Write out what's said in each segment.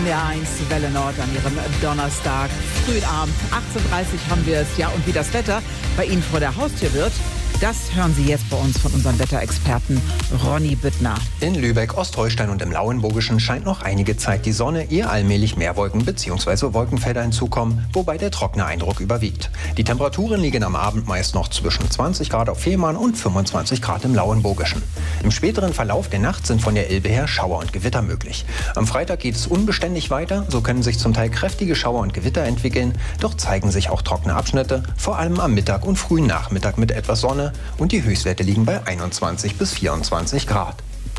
NDR1 Welle Nord an Ihrem Donnerstag, frühen Abend, 18:30 haben wir es. Ja, und wie das Wetter bei Ihnen vor der Haustür wird, das hören Sie jetzt bei uns von unserem Wetterexperten Ronny Büttner. In Lübeck, Ostholstein und im Lauenburgischen scheint noch einige Zeit die Sonne, ehe allmählich mehr Wolken bzw. Wolkenfelder hinzukommen, wobei der trockene Eindruck überwiegt. Die Temperaturen liegen am Abend meist noch zwischen 20 Grad auf Fehmarn und 25 Grad im Lauenburgischen. Im späteren Verlauf der Nacht sind von der Elbe her Schauer und Gewitter möglich. Am Freitag geht es unbeständig weiter, so können sich zum Teil kräftige Schauer und Gewitter entwickeln, doch zeigen sich auch trockene Abschnitte, vor allem am Mittag und frühen Nachmittag mit etwas Sonne, und die Höchstwerte liegen bei 21 bis 24 Grad.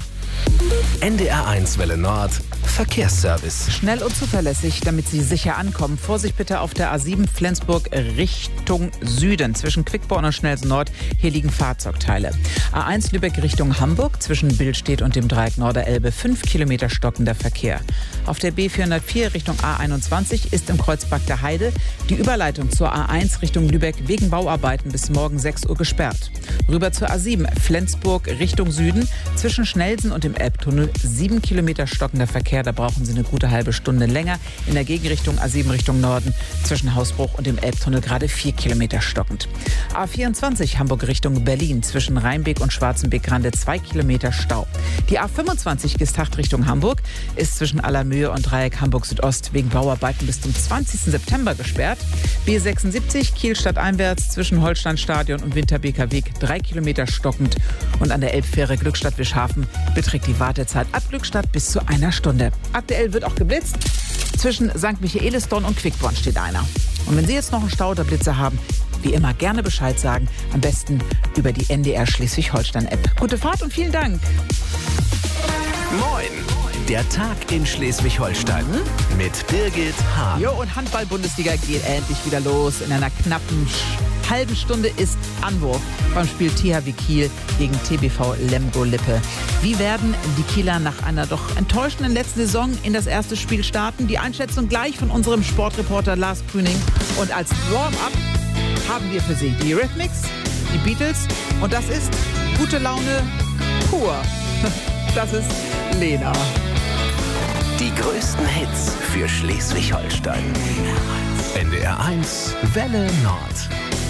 NDR1 Welle Nord Verkehrsservice. Schnell und zuverlässig, damit Sie sicher ankommen. Vorsicht bitte auf der A7 Flensburg Richtung Süden. Zwischen Quickborn und Schnelsen Nord. Hier liegen Fahrzeugteile. A1 Lübeck Richtung Hamburg. Zwischen Billstedt und dem Dreieck Norderelbe 5 Kilometer stockender Verkehr. Auf der B404 Richtung A21 ist im Kreuz Bagda Heide die Überleitung zur A1 Richtung Lübeck wegen Bauarbeiten bis morgen 6 Uhr gesperrt. Rüber zur A7 Flensburg Richtung Süden. Zwischen Schnelsen und dem Elbtunnel 7 Kilometer stockender Verkehr. Da brauchen Sie eine gute halbe Stunde länger. In der Gegenrichtung A7 Richtung Norden zwischen Hausbruch und dem Elbtunnel gerade 4 Kilometer stockend. A24 Hamburg Richtung Berlin zwischen Rheinbeek und Schwarzenbeek-Grande 2 Kilometer Stau. Die A25 Gestacht Richtung Hamburg ist zwischen Allermöhe und Dreieck Hamburg Südost wegen Bauarbeiten bis zum 20. September gesperrt. B76 Kiel stadteinwärts zwischen Holsteinstadion und Winterbeker Weg 3 Kilometer stockend. Und an der Elbfähre Glückstadt-Wischhafen beträgt die Wartezeit ab Glückstadt bis zu einer Stunde. Aktuell wird auch geblitzt. Zwischen St. Michaelisdorn und Quickborn steht einer. Und wenn Sie jetzt noch einen Stau oder Blitze haben, wie immer gerne Bescheid sagen. Am besten über die NDR Schleswig-Holstein-App. Gute Fahrt und vielen Dank. Moin! Der Tag in Schleswig-Holstein mit Birgit Hahn. Jo, und Handball-Bundesliga geht endlich wieder los. In einer knappen halben Stunde ist Anwurf beim Spiel THW Kiel gegen TBV Lemgo-Lippe. Wie werden die Kieler nach einer doch enttäuschenden letzten Saison in das erste Spiel starten? Die Einschätzung gleich von unserem Sportreporter Lars Grüning. Und als Warm-up haben wir für Sie die Eurythmics, die Beatles und das ist gute Laune pur. Das ist Lena. Die größten Hits für Schleswig-Holstein. NDR1 Welle Nord.